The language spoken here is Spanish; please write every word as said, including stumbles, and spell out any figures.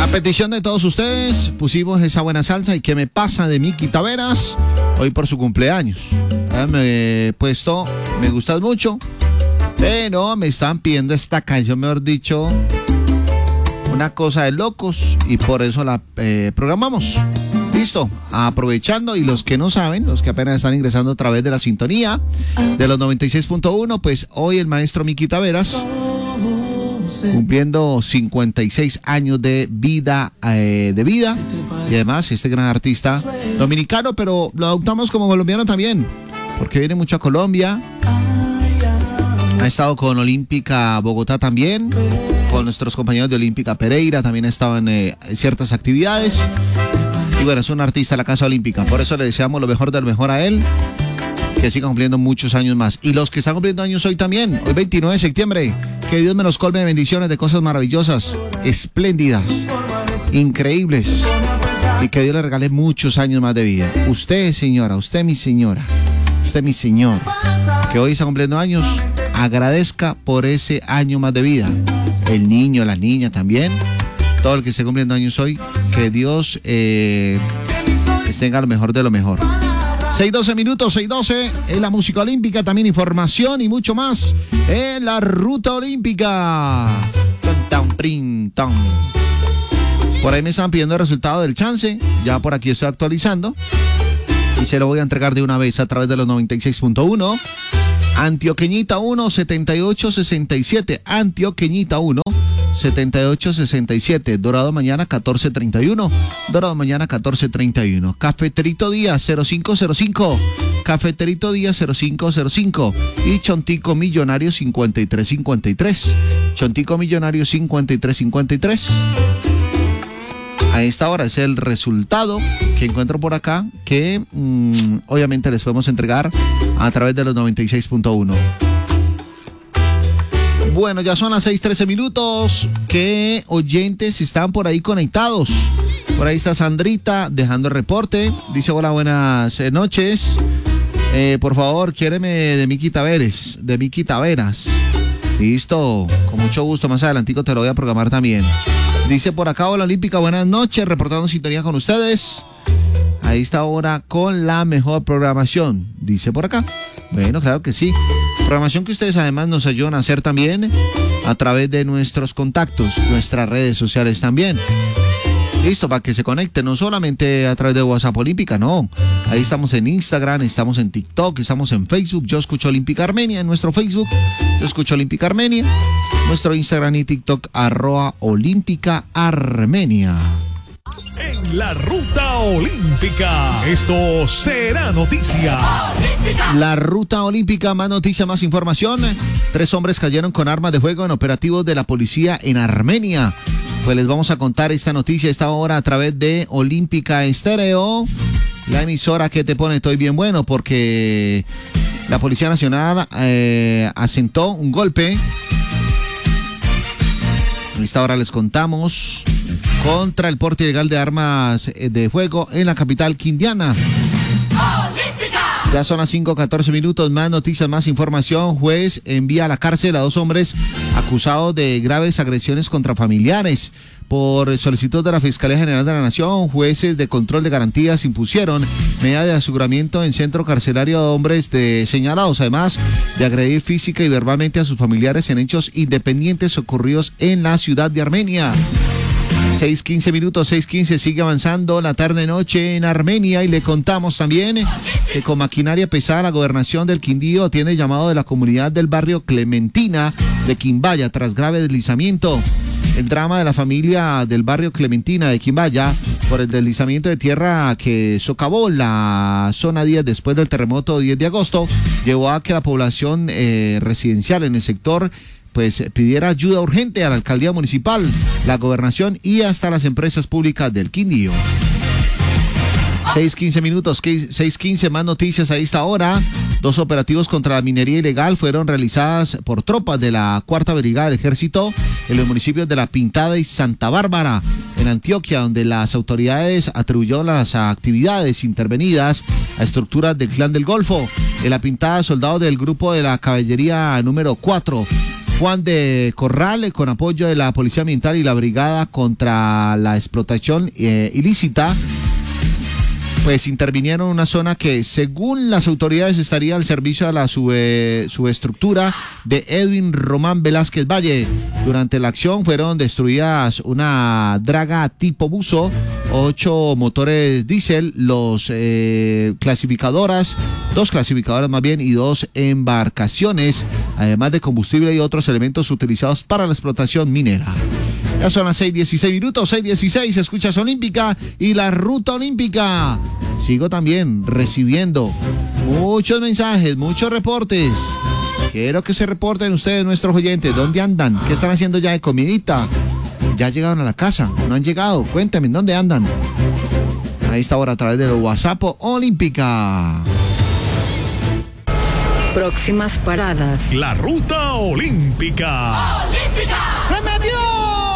A petición de todos ustedes, pusimos esa buena salsa y ¿qué me pasa de Miki Taveras? Hoy por su cumpleaños. Ya me he puesto, me gustas mucho, pero me estaban pidiendo esta canción, mejor dicho, una cosa de locos, y por eso la eh, programamos. Listo, aprovechando, y los que no saben, los que apenas están ingresando a través de la sintonía de los noventa y seis punto uno, pues hoy el maestro Miki Taveras, cumpliendo cincuenta y seis años de vida, eh, de vida, y además este gran artista dominicano, pero lo adoptamos como colombiano también, porque viene mucho a Colombia, ha estado con Olímpica Bogotá también, con nuestros compañeros de Olímpica Pereira, también ha estado en eh, ciertas actividades, y bueno, es un artista de la Casa Olímpica, por eso le deseamos lo mejor del mejor a él, que siga cumpliendo muchos años más. Y los que están cumpliendo años hoy también, hoy veintinueve de septiembre, que Dios me los colme de bendiciones, de cosas maravillosas, espléndidas, increíbles, y que Dios le regale muchos años más de vida. Usted, señora, usted, mi señora, usted, mi señor, que hoy está cumpliendo años, agradezca por ese año más de vida. El niño, la niña también, todo el que esté cumpliendo años hoy, que Dios eh, les tenga lo mejor de lo mejor. seis doce minutos, seis doce, en la música olímpica, también información y mucho más en la ruta olímpica. Tan, tan, tan. Por ahí me están pidiendo el resultado del chance, ya por aquí estoy actualizando y se lo voy a entregar de una vez a través de los noventa y seis punto uno. Antioqueñita uno, setenta y ocho sesenta y siete, Antioqueñita uno, setenta y ocho sesenta y siete, Dorado Mañana catorce treinta y uno, Dorado Mañana catorce treinta y uno, Cafeterito Díaz cero cinco cero cinco, Cafeterito Díaz cero cinco cero cinco y Chontico Millonario cincuenta y tres cincuenta y tres, Chontico Millonario cincuenta y tres cincuenta y tres. A esta hora es el resultado que encuentro por acá, que mmm, obviamente les podemos entregar a través de los noventa y seis punto uno. Bueno, ya son las seis trece minutos. ¿Qué oyentes están por ahí conectados? Por ahí está Sandrita dejando el reporte. Dice: hola, buenas noches. Eh, por favor, quiéreme de Miki Taveras. De Miki Taveras. Listo, con mucho gusto. Más adelantico te lo voy a programar también. Dice por acá: hola Olímpica, buenas noches. Reportando sintonía con ustedes. Ahí está ahora con la mejor programación. Dice por acá. Bueno, claro que sí. Programación que ustedes además nos ayudan a hacer también a través de nuestros contactos, nuestras redes sociales también. Listo, para que se conecten, no solamente a través de WhatsApp Olímpica, no. Ahí estamos en Instagram, estamos en TikTok, estamos en Facebook. Yo escucho Olímpica Armenia en nuestro Facebook. Yo escucho Olímpica Armenia. Nuestro Instagram y TikTok, arroba Olímpica Armenia. En la ruta olímpica, esto será noticia. La ruta olímpica, más noticias, más información. Tres hombres cayeron con armas de fuego en operativos de la policía en Armenia. Pues les vamos a contar esta noticia a esta hora a través de Olímpica Estéreo, la emisora que te pone todo bien bueno, porque la Policía Nacional eh, asentó un golpe. A esta hora les contamos contra el porte ilegal de armas de fuego en la capital quindiana. Ya son las cinco catorce minutos, más noticias, más información. Juez envía a la cárcel a dos hombres acusados de graves agresiones contra familiares. Por solicitud de la Fiscalía General de la Nación, jueces de control de garantías impusieron medida de aseguramiento en centro carcelario a hombres de señalados, además de agredir física y verbalmente a sus familiares en hechos independientes ocurridos en la ciudad de Armenia. seis quince minutos, seis quince, sigue avanzando la tarde-noche en Armenia y le contamos también que con maquinaria pesada la gobernación del Quindío atiende el llamado de la comunidad del barrio Clementina de Quimbaya tras grave deslizamiento. El drama de la familia del barrio Clementina de Quimbaya por el deslizamiento de tierra que socavó la zona días después del terremoto diez de agosto llevó a que la población eh, residencial en el sector pues pidiera ayuda urgente a la alcaldía municipal, la gobernación y hasta las empresas públicas del Quindío. seis quince minutos, seis quince, más noticias a esta hora. Dos operativos contra la minería ilegal fueron realizadas por tropas de la Cuarta Brigada del Ejército en los municipios de La Pintada y Santa Bárbara, en Antioquia, donde las autoridades atribuyeron las actividades intervenidas a estructuras del Clan del Golfo. En La Pintada, soldados del grupo de la caballería número cuatro Juan de Corral, con apoyo de la Policía Ambiental y la Brigada contra la Explotación eh, Ilícita, pues intervinieron en una zona que, según las autoridades, estaría al servicio de la sube, subestructura de Edwin Román Velázquez Valle. Durante la acción fueron destruidas una draga tipo buzo, ocho motores diésel, los eh, clasificadoras, dos clasificadoras más bien, y dos embarcaciones, además de combustible y otros elementos utilizados para la explotación minera. Ya son las seis dieciséis minutos, seis dieciséis, escuchas Olímpica y la Ruta Olímpica. Sigo también recibiendo muchos mensajes, muchos reportes. Quiero que se reporten ustedes, nuestros oyentes. ¿Dónde andan? ¿Qué están haciendo ya de comidita? ¿Ya llegaron a la casa? ¿No han llegado? Cuéntenme, ¿dónde andan? A esta hora a través del WhatsApp Olímpica. Próximas paradas. La Ruta Olímpica. ¡Olímpica! ¡Se metió!